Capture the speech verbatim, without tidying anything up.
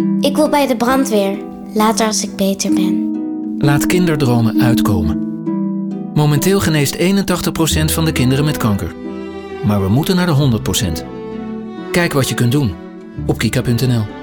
Ik wil bij de brandweer, later als ik beter ben. Laat kinderdromen uitkomen. Momenteel geneest eenentachtig procent van de kinderen met kanker. Maar we moeten naar de honderd procent. Kijk wat je kunt doen op kika punt n l.